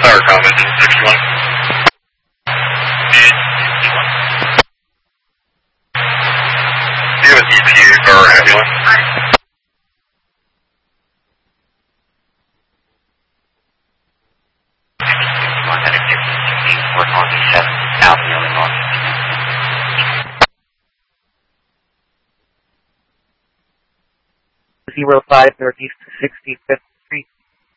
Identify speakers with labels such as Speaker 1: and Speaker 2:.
Speaker 1: Tower Common 61. Do you have a DPU or ambulance?
Speaker 2: Zero 5 Northeast 65th